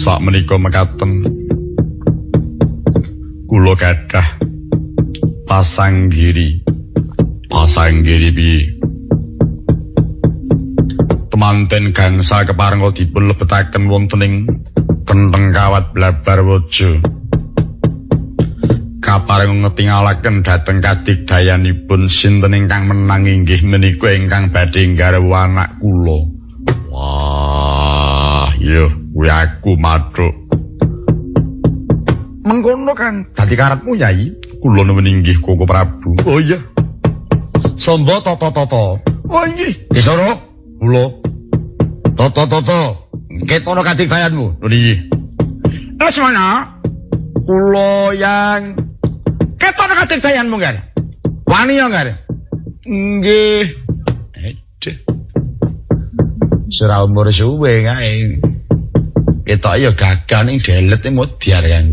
Sakmenika mekaten. Kula gadah pasanggiri. Pasanggiri piye? Temanten gangsa keparenga dipun lebetaken wonten ing Kentheng Kawat Blabarwaja. Kaparenga ngetingalaken dhateng kadigdayanipun sinten ingkang menang inggih menika ingkang badhe nggarwa anak kula. Wah, iya kuwi aku mathuk. Mengkono Kang, dadi karepmu Yai? Kula nuwun inggih Koko Prabu. Oh iya. Samba tata-tata. Oh inggih. Isara kula. Tata-tata. Ketono kadigdayanmu. Lho nggih. Lesmana. Kula yang ketono kadigdayanmu, Gar. Wani ya, Gar? Nggih. Sira umur suwe kae. Ketok ya gagah ning delet modiar kan.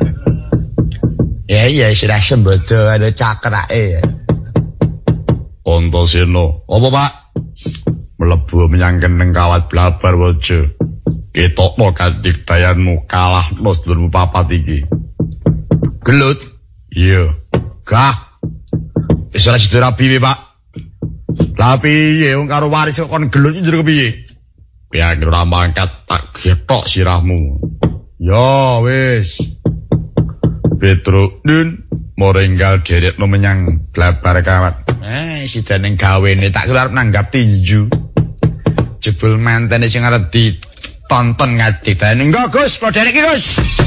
Ya iya sira sembodo ada cakrake. Antasena. Apa, Pak? Mlebu menyang Kentheng Kawat Blabarwaja. Ketokno kadigdayanmu kalah sedulurmu papat iki. Gelut? Iya. Gah. Wis ora sida rabi, Pak. Lah piye wong karo waris kok kon gelut njur kepiye? Piye ora mangkat tak getok sirahmu. Ya wis. Petro Dun moringgal derekno menyang Blabar Kawat. Sidaning gawene tak kira arep nanggap tinju. Jebul mantene sing arep ditonton ngadigdayan. Enggak Gus, padha iki Gus.